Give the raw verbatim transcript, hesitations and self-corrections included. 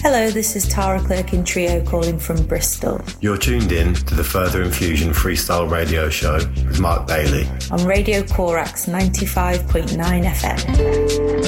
Hello, this is Tara Clerkin Trio calling from Bristol. You're tuned in to the Further Infusion Freestyle Radio Show with Mark Bailey on Radio Corax ninety-five point nine F M.